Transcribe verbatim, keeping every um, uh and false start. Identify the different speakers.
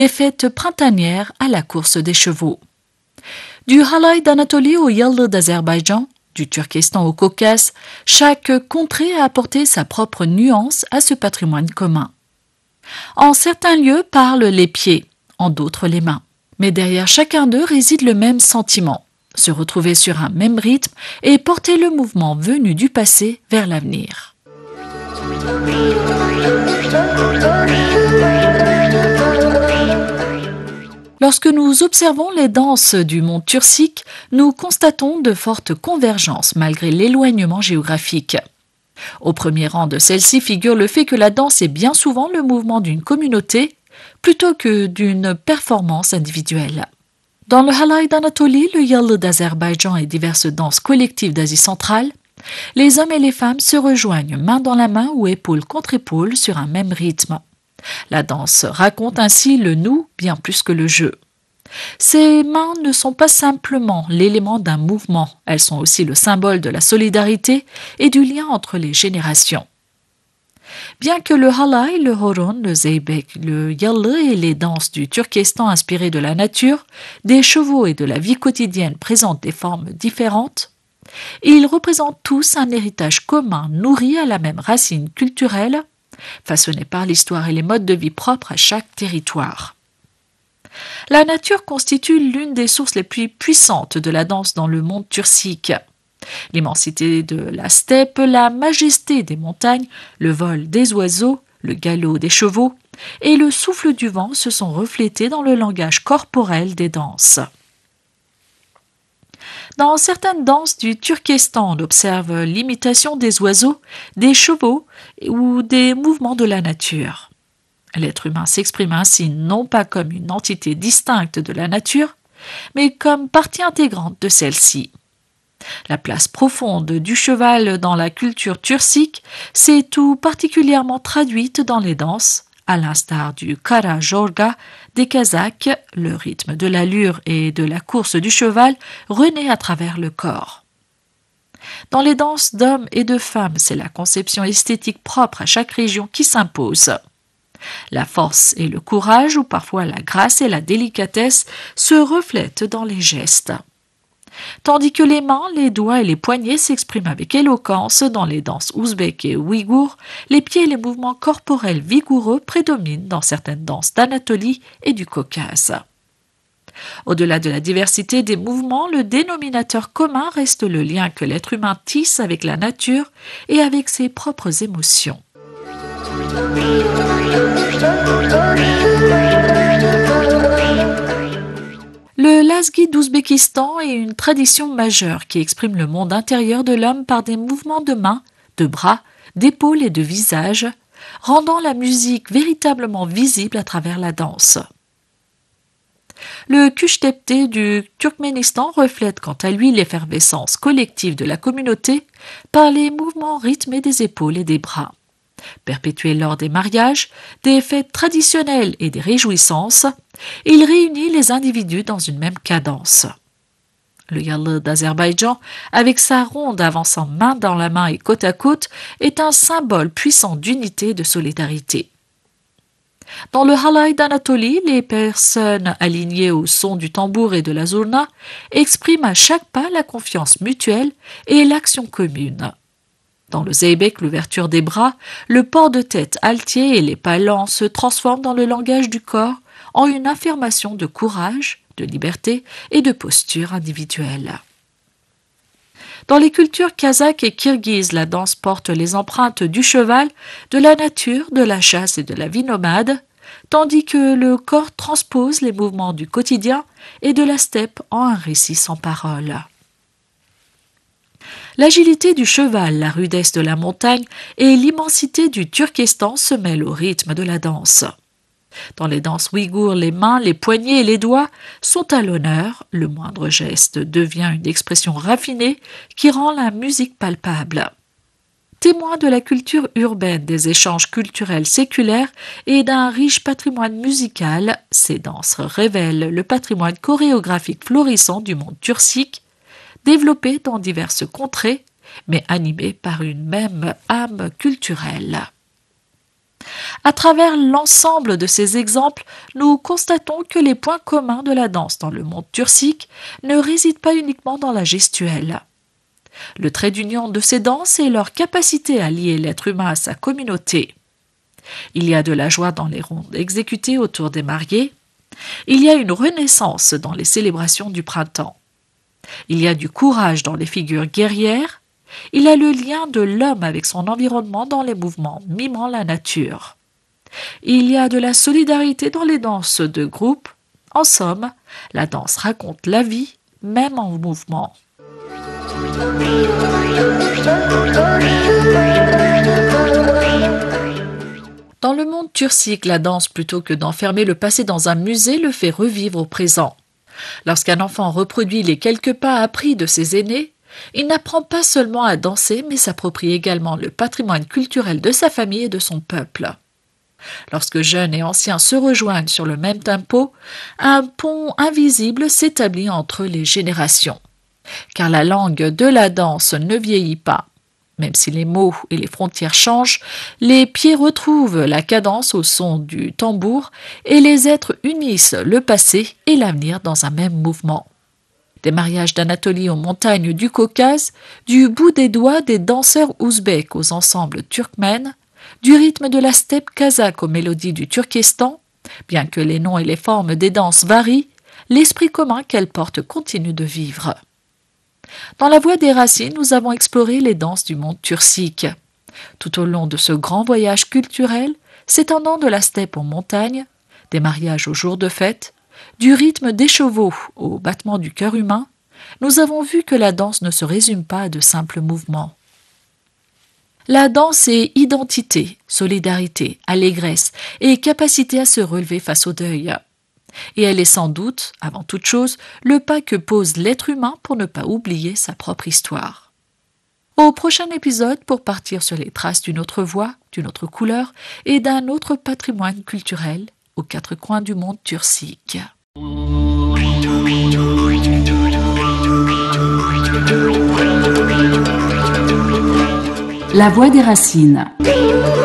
Speaker 1: des fêtes printanières à la course des chevaux. Du Halay d'Anatolie au Yalı d'Azerbaïdjan, du Turkestan au Caucase, chaque contrée a apporté sa propre nuance à ce patrimoine commun. En certains lieux parlent les pieds, en d'autres les mains. Mais derrière chacun d'eux réside le même sentiment, se retrouver sur un même rythme et porter le mouvement venu du passé vers l'avenir. Lorsque nous observons les danses du mont Tursik, nous constatons de fortes convergences malgré l'éloignement géographique. Au premier rang de celle-ci figure le fait que la danse est bien souvent le mouvement d'une communauté plutôt que d'une performance individuelle. Dans le Halay d'Anatolie, le Yalı d'Azerbaïdjan et diverses danses collectives d'Asie centrale, les hommes et les femmes se rejoignent main dans la main ou épaule contre épaule sur un même rythme. La danse raconte ainsi le nous bien plus que le je. Ces mains ne sont pas simplement l'élément d'un mouvement, elles sont aussi le symbole de la solidarité et du lien entre les générations. Bien que le halay, le horon, le zeybek, le yalı et les danses du Turkestan inspirées de la nature, des chevaux et de la vie quotidienne présentent des formes différentes, ils représentent tous un héritage commun nourri à la même racine culturelle, façonné par l'histoire et les modes de vie propres à chaque territoire. La nature constitue l'une des sources les plus puissantes de la danse dans le monde tursik. L'immensité de la steppe, la majesté des montagnes, le vol des oiseaux, le galop des chevaux et le souffle du vent se sont reflétés dans le langage corporel des danses. Dans certaines danses du Turkestan, on observe l'imitation des oiseaux, des chevaux ou des mouvements de la nature. L'être humain s'exprime ainsi non pas comme une entité distincte de la nature, mais comme partie intégrante de celle-ci. La place profonde du cheval dans la culture tursik s'est tout particulièrement traduite dans les danses, à l'instar du Kara Jorga des Kazakhs, le rythme de l'allure et de la course du cheval renaît à travers le corps. Dans les danses d'hommes et de femmes, c'est la conception esthétique propre à chaque région qui s'impose. La force et le courage, ou parfois la grâce et la délicatesse, se reflètent dans les gestes. Tandis que les mains, les doigts et les poignets s'expriment avec éloquence dans les danses ouzbèques et ouïghours, les pieds et les mouvements corporels vigoureux prédominent dans certaines danses d'Anatolie et du Caucase. Au-delà de la diversité des mouvements, le dénominateur commun reste le lien que l'être humain tisse avec la nature et avec ses propres émotions. Le lasghi d'Ouzbékistan est une tradition majeure qui exprime le monde intérieur de l'homme par des mouvements de mains, de bras, d'épaules et de visage, rendant la musique véritablement visible à travers la danse. Le Kushtepte du Turkménistan reflète quant à lui l'effervescence collective de la communauté par les mouvements rythmés des épaules et des bras. Perpétué lors des mariages, des fêtes traditionnelles et des réjouissances, il réunit les individus dans une même cadence. Le Yalı d'Azerbaïdjan, avec sa ronde avançant main dans la main et côte à côte, est un symbole puissant d'unité et de solidarité. Dans le Halay d'Anatolie, les personnes alignées au son du tambour et de la zurna expriment à chaque pas la confiance mutuelle et l'action commune. Dans le zeybek, l'ouverture des bras, le port de tête altier et les pas lents se transforment dans le langage du corps en une affirmation de courage, de liberté et de posture individuelle. Dans les cultures kazakhes et kirghizes, la danse porte les empreintes du cheval, de la nature, de la chasse et de la vie nomade, tandis que le corps transpose les mouvements du quotidien et de la steppe en un récit sans parole. L'agilité du cheval, la rudesse de la montagne et l'immensité du Turkestan se mêlent au rythme de la danse. Dans les danses ouïghours, les mains, les poignets et les doigts sont à l'honneur. Le moindre geste devient une expression raffinée qui rend la musique palpable. Témoin de la culture urbaine, des échanges culturels séculaires et d'un riche patrimoine musical, ces danses révèlent le patrimoine chorégraphique florissant du monde tursik, développé dans diverses contrées, mais animé par une même âme culturelle. À travers l'ensemble de ces exemples, nous constatons que les points communs de la danse dans le monde turcique ne résident pas uniquement dans la gestuelle. Le trait d'union de ces danses est leur capacité à lier l'être humain à sa communauté. Il y a de la joie dans les rondes exécutées autour des mariés. Il y a une renaissance dans les célébrations du printemps. Il y a du courage dans les figures guerrières. Il y a le lien de l'homme avec son environnement dans les mouvements mimant la nature. Il y a de la solidarité dans les danses de groupe. En somme, la danse raconte la vie, même en mouvement. Dans le monde turcique, la danse, plutôt que d'enfermer le passé dans un musée, le fait revivre au présent. Lorsqu'un enfant reproduit les quelques pas appris de ses aînés, il n'apprend pas seulement à danser, mais s'approprie également le patrimoine culturel de sa famille et de son peuple. Lorsque jeunes et anciens se rejoignent sur le même tempo, un pont invisible s'établit entre les générations. Car la langue de la danse ne vieillit pas. Même si les mots et les frontières changent, les pieds retrouvent la cadence au son du tambour et les êtres unissent le passé et l'avenir dans un même mouvement. Des mariages d'Anatolie aux montagnes du Caucase, du bout des doigts des danseurs ouzbeks aux ensembles turkmènes, du rythme de la steppe kazakh aux mélodies du Turkestan, bien que les noms et les formes des danses varient, l'esprit commun qu'elles portent continue de vivre. Dans La Voix des Racines, nous avons exploré les danses du monde turcique. Tout au long de ce grand voyage culturel, s'étendant de la steppe aux montagnes, des mariages aux jours de fête, du rythme des chevaux au battement du cœur humain, nous avons vu que la danse ne se résume pas à de simples mouvements. La danse est identité, solidarité, allégresse et capacité à se relever face au deuil. Et elle est sans doute, avant toute chose, le pas que pose l'être humain pour ne pas oublier sa propre histoire. Au prochain épisode, pour partir sur les traces d'une autre voix, d'une autre couleur et d'un autre patrimoine culturel aux quatre coins du monde turcique.
Speaker 2: La Voix des Racines.